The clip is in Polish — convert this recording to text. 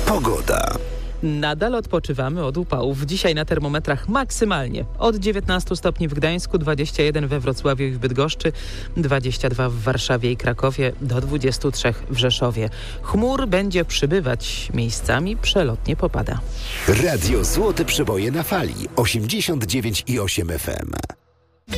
Pogoda. Nadal odpoczywamy od upałów. Dzisiaj na termometrach maksymalnie od 19 stopni w Gdańsku, 21 we Wrocławiu i w Bydgoszczy, 22 w Warszawie i Krakowie, do 23 w Rzeszowie. Chmur będzie przybywać, miejscami przelotnie popada. Radio Złote Przeboje na fali 89,8 FM.